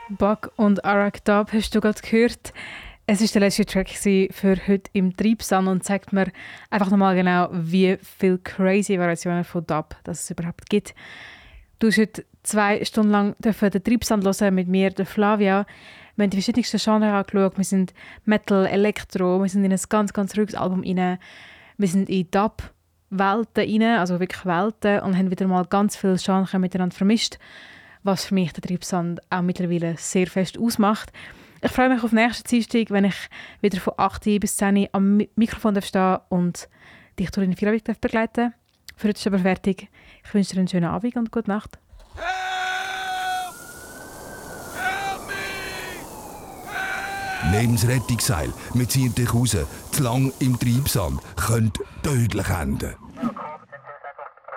Bug und Arak Dub hast du gerade gehört. Es war der letzte Track für heute im Treibsand und zeigt mir einfach nochmal genau, wie viele crazy Variationen von Dub es überhaupt gibt. Du hast heute 2 Stunden lang den Treibsand hören mit mir, der Flavia. Wir haben die verschiedensten Genres angeschaut. Wir sind Metal, Elektro, wir sind in ein ganz, ganz ruhiges Album rein. Wir sind in Dub-Welten rein, also wirklich Welten, und haben wieder mal ganz viele Genres miteinander vermischt, was für mich den Treibsand auch mittlerweile sehr fest ausmacht. Ich freue mich auf nächsten Dienstag, wenn ich wieder von 8 bis 10 am Mikrofon stehen und dich durch den Feierabend begleiten darf. Für heute ist aber fertig. Ich wünsche dir einen schönen Abend und gute Nacht. Help! Help me! Help! Lebensrettungsseil, wir ziehen dich raus. Zu lang im Treibsand könnte tödlich enden.